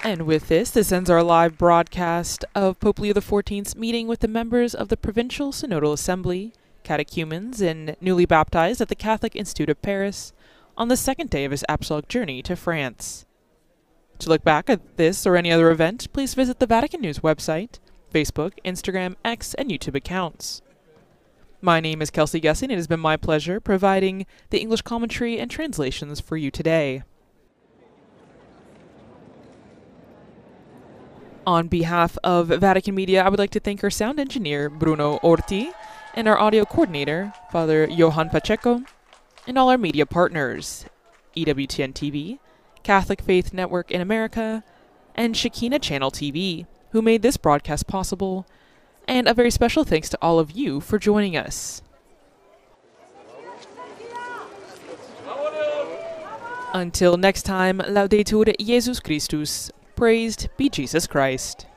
And with this ends our live broadcast of Pope Leo XIV's meeting with the members of the Provincial Synodal Assembly, catechumens, and newly baptized at the Catholic Institute of Paris on the second day of his apostolic journey to France. To look back at this or any other event, please visit the Vatican News website, Facebook, Instagram, X, and YouTube accounts. My name is Kelsey Guessing, and it has been my pleasure providing the English commentary and translations for you today. On behalf of Vatican Media, I would like to thank our sound engineer, Bruno Orti, and our audio coordinator, Father Johan Pacheco, and all our media partners, EWTN TV, Catholic Faith Network in America, and Shekinah Channel TV, who made this broadcast possible, and a very special thanks to all of you for joining us. Until next time, Laudetur Jesus Christus. Praised be Jesus Christ.